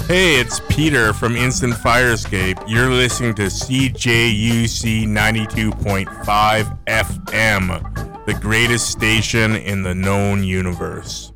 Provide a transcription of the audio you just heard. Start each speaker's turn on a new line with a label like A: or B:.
A: Hey, it's Peter from Instant Firescape. You're listening to CJUC 92.5 FM, the greatest station in the known universe.